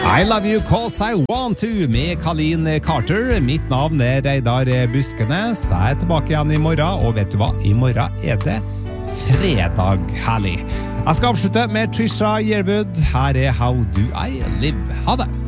I love you cause I want to med Colleen Carter. Mitt navn Reidar Buskenes. Jeg tilbake igjen I morgen, og vet du hva? I morgen det fredag. Herlig. Jeg skal avslutte med Trisha Yearwood. Her How Do I Live. Ha det!